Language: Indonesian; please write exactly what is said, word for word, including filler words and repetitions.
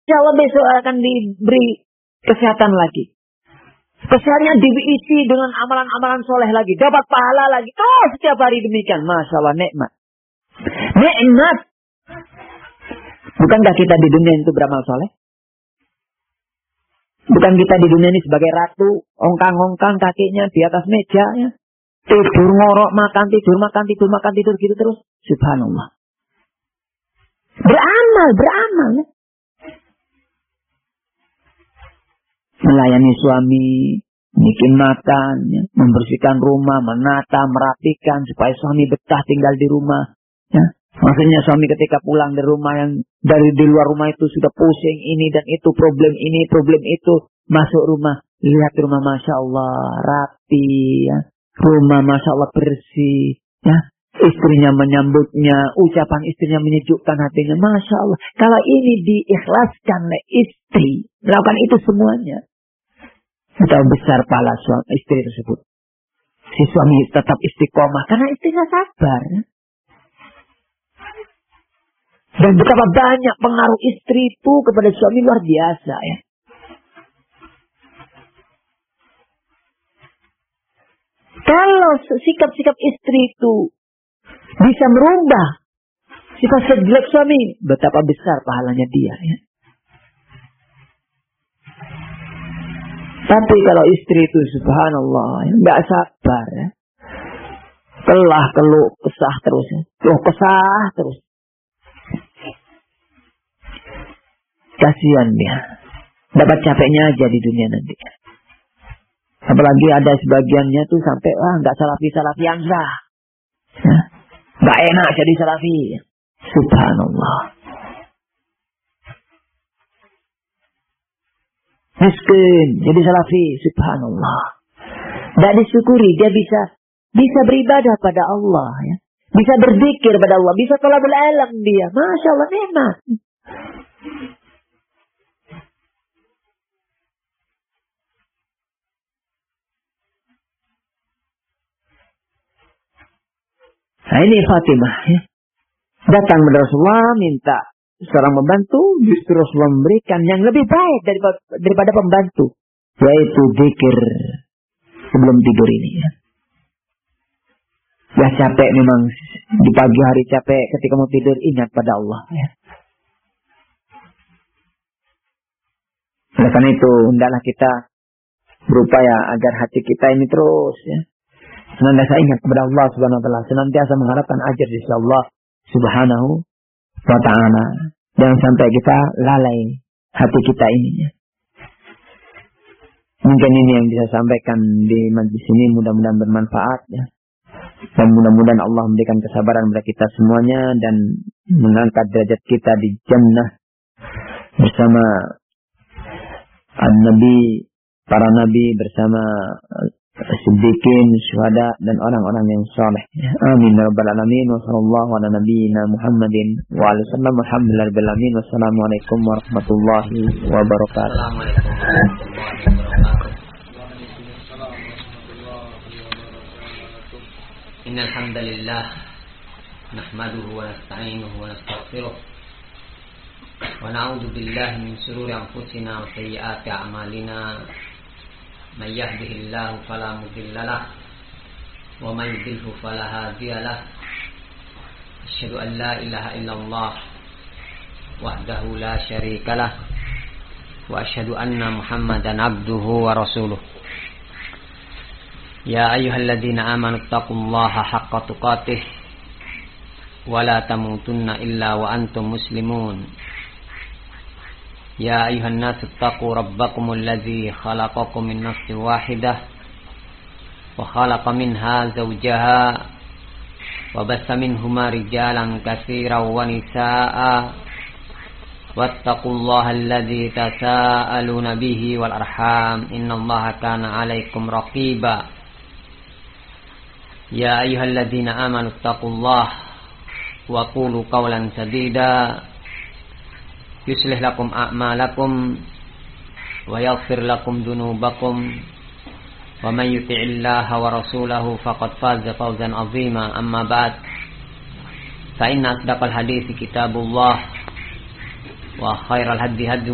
Insya Allah besok akan diberi kesehatan lagi. Kesehatannya diisi dengan amalan-amalan soleh lagi. Dapat pahala lagi. Oh, setiap hari demikian. Masya Allah, nikmat. Nikmat. Bukankah kita di dunia itu beramal soleh? Bukan kita di dunia ini sebagai ratu. Ongkang-ongkang kakinya di atas meja. Ya. Tidur ngorok, makan, tidur, makan, tidur, makan, tidur. Gitu terus. Subhanallah. Beramal, beramal. Ya. Melayani suami, bikin makan, ya, membersihkan rumah, menata, merapikan supaya suami betah tinggal di rumah. Ya. Maksudnya suami ketika pulang dari rumah yang dari di luar rumah itu sudah pusing ini dan itu, problem ini, problem itu, masuk rumah, lihat rumah Masya Allah rapi, ya. Rumah Masya Allah bersih, ya. Istrinya menyambutnya, ucapan istrinya menyejukkan hatinya, Masya Allah. Kalau ini diikhlaskan oleh istri, melakukan itu semuanya, betapa besar pahala suami istri tersebut. Si suami tetap istiqomah karena istrinya sabar. Dan betapa banyak pengaruh istri itu kepada suami luar biasa, ya. Kalau sikap-sikap istri itu bisa merubah sifat jelek suami, betapa besar pahalanya dia, ya. Tapi kalau istri itu subhanallah, nggak sabar, ya. Telah keluh kesah terus, ya. Keluh kesah terus. Kasihan dia. Dapat capeknya aja di dunia nanti. Apalagi ada sebagiannya tuh sampai wah nggak salafi-salafi yang sah. Ya. Nggak enak jadi salafi. Subhanallah. Miskin, jadi salafi, subhanallah. Tidak disyukuri, dia bisa bisa beribadah pada Allah, ya. Bisa berzikir pada Allah, bisa thalabul alam dia. Masya Allah, nikmat. Nah ini Fatimah, ya. Datang kepada Rasulullah, minta seorang pembantu, justru Rasulullah memberikan yang lebih baik daripada, daripada pembantu, yaitu zikir sebelum tidur ini, ya. Ya capek memang di pagi hari capek, ketika mau tidur ingat pada Allah, ya. Oleh karena itu hendaklah kita berupaya agar hati kita ini terus, ya, senantiasa ingat kepada Allah Subhanahu wa taala, senantiasa mengharapkan ajar dari Allah Subhanahu wa ta'ala. Jangan sampai kita lalai hati kita ini, ya. Mungkin ini yang bisa sampaikan di majlis ini, mudah-mudahan bermanfaat, ya. Dan mudah-mudahan Allah memberikan kesabaran kepada kita semuanya dan mengangkat derajat kita di jannah bersama An-Nabi, para nabi, bersama Siddiqin, syuhada dan orang-orang yang saleh. Amin ya rabbal alamin. Wa sallallahu ala nabiyyina Muhammadin wa alihi wasallam. Alhamdulillah rabbil alamin. Wassalamualaikum warahmatullahi wabarakatuh. Innal hamdalillah nahmaduhu wa nasta'inuhu wa nastaghfiruh wa na'udzu billahi min shururi anfusina wa sayyiati a'malina. Man yahdihillahu fala mudilla lahu wa man yudlilhu fala hadiya lahu. Asyhadu an la ilaha illallah wahdahu la syarika lah wa asyhadu anna Muhammadan abduhu wa rasuluh. Ya ayyuhalladzina amanu taqullaha haqqa tuqatih wa la tamutunna illa wa antum muslimun. Ya ayuhan nasu taqu rabbakumul ladzi khalaqakum min nafsin wahidah wa khalaqa minha zawjaha wa bassa minhuma rijalan katsiran wa nisaa'a wattaqullaha alladzi tasaaluna bihi wal arham innallaha kana 'alaikum raqiba. Ya ayyuhalladzina amanu taqullaha wa qulu qawlan sadida yuslih lakum a'malakum wa yaghfir lakum dunubakum wa man yuti'illaha wa rasulahu faqad faza fawzan 'azima. Amma ba'd, fa inna asdaqal hadithi kitabullah wa khairal hadi hadi